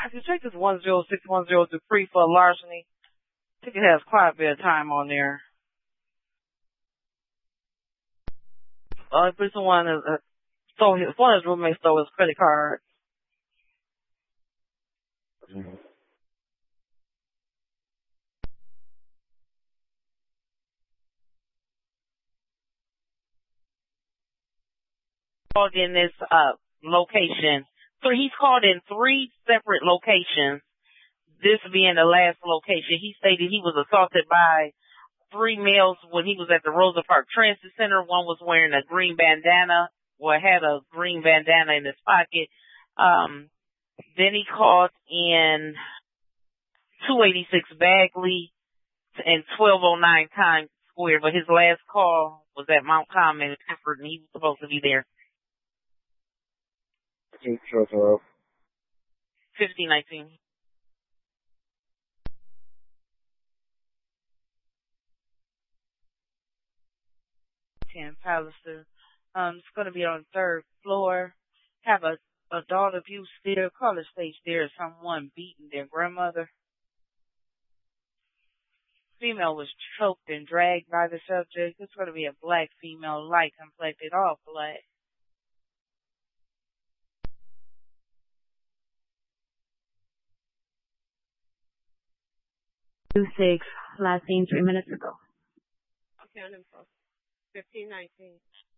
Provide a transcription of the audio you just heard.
If you check this 10610 Dupree for larceny, I think it has quite a bit of time on there. If someone stole one of his roommates stole his credit card. Mm-hmm. Called in this location. So he's called in 3 separate locations. This being the last location. He stated he was assaulted by 3 males when he was at the Rosa Parks Transit Center. One was wearing a green bandana, or had a green bandana in his pocket. Then he called in 286 Bagley and 1209 Times Square, but his last call was at Mount Common in Clifford, and he was supposed to be there. 1519. 10 Palliser. It's going to be on the 3rd floor. Have a adult abuse there. Caller stage there is someone beating their grandmother. Female was choked and dragged by the subject. It's going to be a black female, light complected, all black. 26, last seen 3 minutes ago. Okay, on info. 1519.